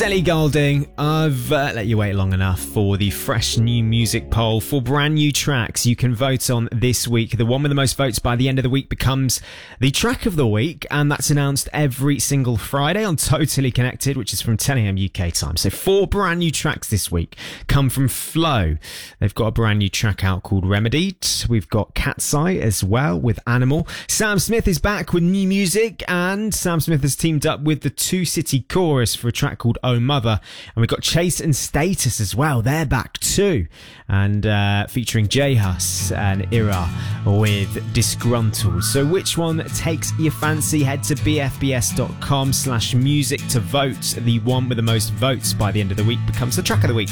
Ellie Goulding, I've let you wait long enough for the fresh new music poll for brand new tracks you can vote on this week. The one with the most votes by the end of the week becomes the track of the week, and that's announced every single Friday on Totally Connected, which is from 10 a.m. UK time. So 4 brand new tracks this week come from Flow. They've got a brand new track out called Remedied. We've got Cat's Eye as well with Animal. Sam Smith is back with new music, and Sam Smith has teamed up with the Two City Chorus for a track called Oh Mother. And we've got Chase and Status as well. They're back too. And featuring J Hus and Ira with Disgruntled. So which one takes your fancy? Head to bfbs.com/music to vote. The one with the most votes by the end of the week becomes the track of the week.